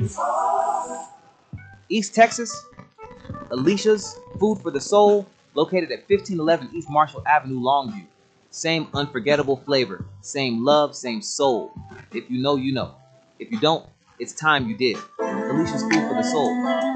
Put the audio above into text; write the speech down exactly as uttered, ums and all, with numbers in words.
East Texas, Alicia's Food for the Soul, located at fifteen eleven East Marshall Avenue, Longview. Same unforgettable flavor, same love, same soul. If you know, you know. If you don't, it's time you did. Alicia's Food for the Soul.